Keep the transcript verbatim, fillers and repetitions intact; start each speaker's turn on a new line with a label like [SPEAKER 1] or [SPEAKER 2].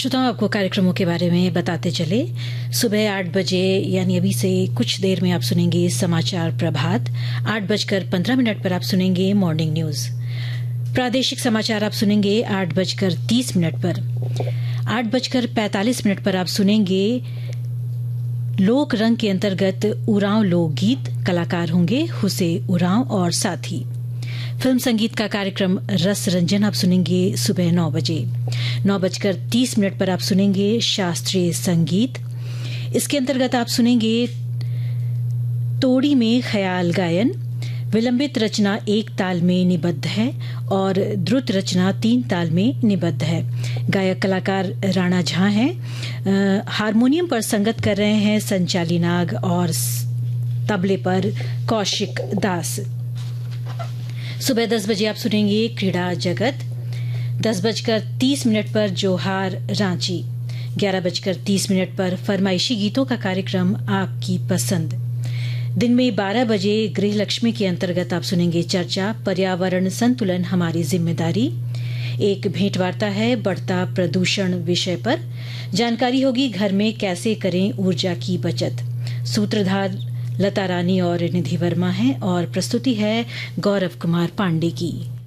[SPEAKER 1] श्रोताओं, आपको कार्यक्रमों के बारे में बताते चले। सुबह आठ बजे यानी अभी से कुछ देर में आप सुनेंगे समाचार प्रभात। आठ बजकर पंद्रह मिनट पर आप सुनेंगे मॉर्निंग न्यूज। प्रादेशिक समाचार आप सुनेंगे आठ बजकर तीस मिनट पर। आठ बजकर पैंतालीस मिनट पर आप सुनेंगे लोक रंग के अंतर्गत उरांव लोकगीत। कलाकार होंगे हुसे उरांव और साथी। फिल्म संगीत का कार्यक्रम रस रंजन आप सुनेंगे सुबह नौ बजे। नौ बजकर तीस मिनट पर आप सुनेंगे शास्त्रीय संगीत। इसके अंतर्गत आप सुनेंगे तोड़ी में ख्याल गायन। विलंबित रचना एक ताल में निबद्ध है और द्रुत रचना तीन ताल में निबद्ध है। गायक कलाकार राणा झा हैं। हारमोनियम पर संगत कर रहे हैं संचाली नाग और तबले पर कौशिक दास। सुबह दस बजे आप सुनेंगे क्रीड़ा जगत। दस बजकर तीस मिनट पर जोहार रांची। ग्यारह बजकर तीस मिनट पर फरमाइशी गीतों का कार्यक्रम आपकी पसंद। दिन में बारह बजे गृह लक्ष्मी के अंतर्गत आप सुनेंगे चर्चा पर्यावरण संतुलन हमारी जिम्मेदारी। एक भेंटवार्ता है बढ़ता प्रदूषण विषय पर। जानकारी होगी घर में कैसे करें ऊर्जा की बचत। सूत्रधार लता रानी और निधि वर्मा हैं और प्रस्तुति है गौरव कुमार पांडे की।